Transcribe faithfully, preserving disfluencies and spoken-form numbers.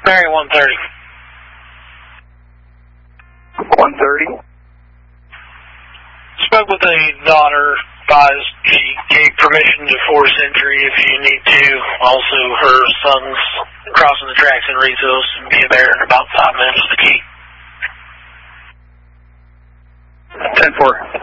Mary, one thirty. one thirty. Spoke with a daughter, advised she gave permission to force entry if you need to. Also, her son's crossing the tracks in Rizos and be there in about five minutes with the key. ten four.